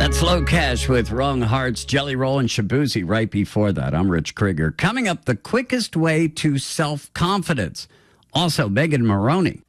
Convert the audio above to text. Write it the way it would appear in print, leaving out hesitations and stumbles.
That's Low Cash with Wrong Hearts, Jelly Roll, and Shabuzi right before that. I'm Rich Krieger. Coming up, the quickest way to self-confidence. Also, Megan Maroney